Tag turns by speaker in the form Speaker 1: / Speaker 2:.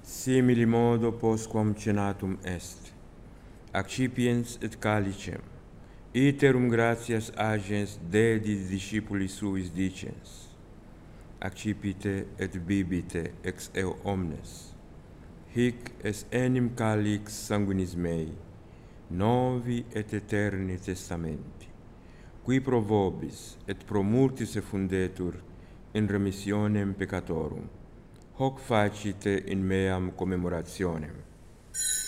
Speaker 1: simili modo postquam cenatum est, accipiens et calicem, iterum gratias agens dedit discipulis suis dicens, accipite et bibite ex eo omnes, hic es enim calix sanguinis mei, novi et eterni testamenti, qui pro vobis et pro multis effundetur in remissionem peccatorum, hoc facite in meam commemorationem.